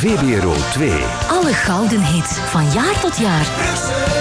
VBRO 2. Alle gouden hits van jaar tot jaar.